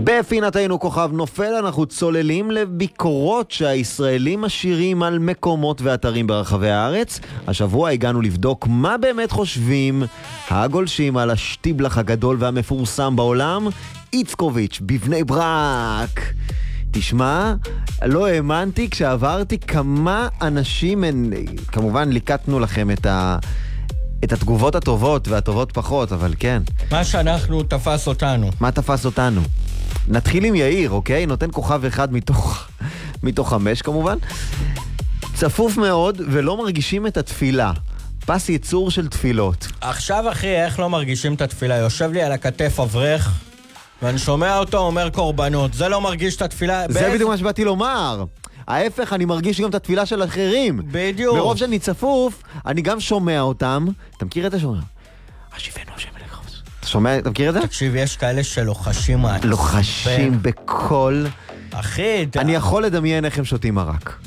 בפינתנו כוכב נופל אנחנו צוללים לביקורות שהישראלים משאירים על מקומות ואתרים ברחבי הארץ. השבוע הגענו לבדוק מה באמת חושבים הגולשים על השטיבלח הגדול והמפורסם בעולם, איצקוביץ' בבני ברק. תשמע, לא האמנתי כשעברתי כמה אנשים, כמובן ליקטנו לכם את התגובות הטובות והטובות פחות, אבל כן. מה שאנחנו תפס אותנו. מה תפס אותנו? נתחיל עם יאיר, אוקיי? נותן כוכב אחד מתוך 5 כמובן. צפוף מאוד ולא מרגישים את התפילה. פס ייצור של תפילות. עכשיו אחי, איך לא מרגישים את התפילה? יושב לי על הכתף אברך, ואני שומע אותו אומר קורבנות. זה לא מרגיש את התפילה. זה בדיוק מה שבאתי לומר. ההפך, אני מרגיש גם את התפילה של אחרים. בדיוק. ברוב שאני צפוף, אני גם שומע אותם. אתה מכיר את זה שומע? השיבנו השם אליך. אתה שומע, אתה מכיר את זה? תקשיב, יש כאלה שלוחשים מעצבן. לוחשים בקול. אחי, אני יכול לדמיין איך הם שותים מרק.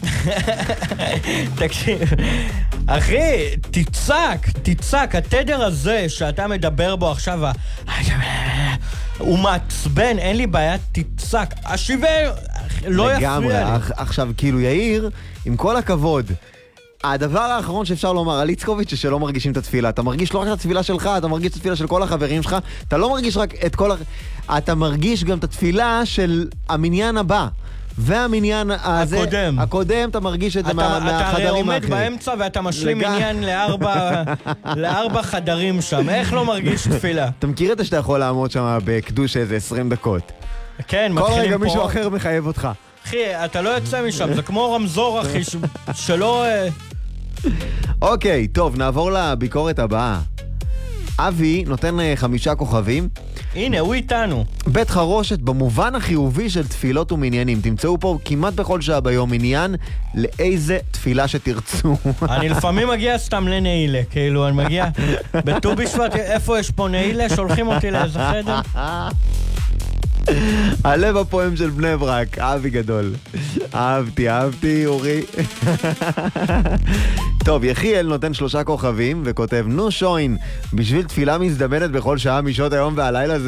תקשיב, אחי, תצעק, התדר הזה שאתה מדבר בו עכשיו, הוא מעצבן, אין לי בעיה, תצעק, השיבר, לא יפריע לי. עכשיו, כאילו יאיר, עם כל הכבוד, הדבר האחרון שאפשר לומר על איצקוביץ' שלא מרגישים את התפילה. אתה מרגיש לא רק את התפילה שלך, אתה מרגיש את התפילה של כל החברים שלך. אתה לא מרגיש רק את כל אתה מרגיש גם את התפילה של המניין הבא. והמניין הזה, הקודם, אתה מרגיש את זה מהחדרים האחרים. אתה הרי עומד באמצע ואתה משלים עניין לארבע חדרים שם. איך לא מרגיש תפילה? אתה מכיר את זה שאתה יכול לעמוד שם בקדוש איזה 20 דקות? כן, כל מתחילים רגע פה. מישהו אחר מחייב אותך. אחי, אתה לא יוצא משם, זה כמו רמזור, אחי, שלא... אוקיי, טוב, נעבור לביקורת הבאה. אבי נותן 5 כוכבים. הנה, הוא איתנו. בית חרושת במובן החיובי של תפילות ומניינים. תמצאו פה כמעט בכל שעה ביום עניין לאיזה תפילה שתרצו. אני לפעמים מגיע סתם לנעילה, כאילו, אני מגיע בט"ו בשבט, איפה יש פה נעילה? שולחים אותי לאיזה חדר. הלב הפועם של בני ברק, אבי גדול. אהבתי, אורי. טוב, יחיאל נותן 3 כוכבים וכותב, נו שוין, בשביל תפילה מזדמנת בכל שעה משעות היום והלילה,